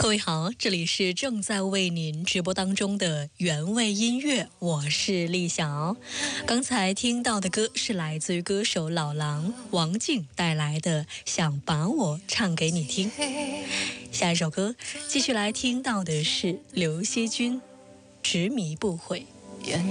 各位好，这里是正在为您直播当中的原味音乐，我是丽晓。刚才听到的歌是来自于歌手老狼王静带来的《想把我唱给你听》。下一首歌继续来听到的是刘惜君《执迷不悔》。